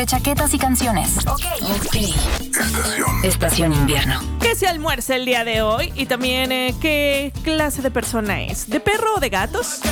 entre chaquetas y canciones. Ok. Estación invierno. ¿Qué se almuerza el día de hoy? Y también, ¿qué clase de persona es? ¿De perro o de gatos?